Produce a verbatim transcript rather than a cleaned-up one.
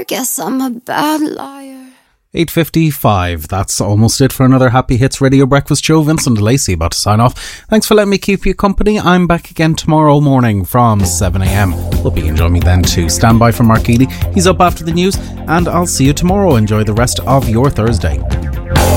guess I'm a bad liar. eight fifty-five. That's almost it for another Happy Hits Radio Breakfast Show. Vincent Lacey about to sign off. Thanks for letting me keep you company. I'm back again tomorrow morning from seven a.m. Hope you can join me then too. Stand by for Mark Eady. He's up after the news, and I'll see you tomorrow. Enjoy the rest of your Thursday.